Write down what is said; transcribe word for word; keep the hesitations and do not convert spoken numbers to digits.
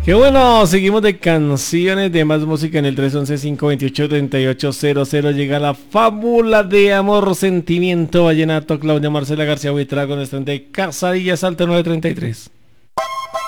Qué bueno, seguimos de canciones, de más música en el tres once, cinco veintiocho, treinta y ocho cero cero. Llega la fábula de amor, sentimiento, vallenato, Claudia Marcela García Buitrago, en este de Casadilla, Salto nueve treinta y tres.